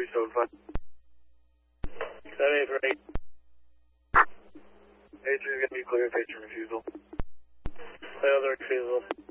375. 783. A3 is going to be clear, patron refusal. Another refusal.